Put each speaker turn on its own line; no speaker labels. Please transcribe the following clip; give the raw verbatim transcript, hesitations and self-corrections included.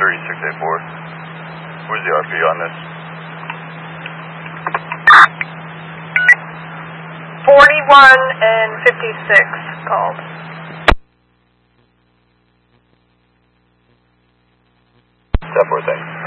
three six eight four. Where's the R P on this?
forty-one and fifty-six called.
Step four, thanks.